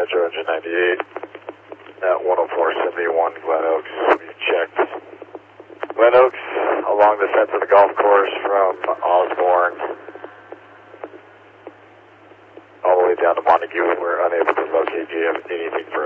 Metro Engine 98 at 10471 Glen Oaks. We checked Glen Oaks along the fence of the golf course from Osborne all the way down to Montague, and we're unable to locate. Do you have anything further?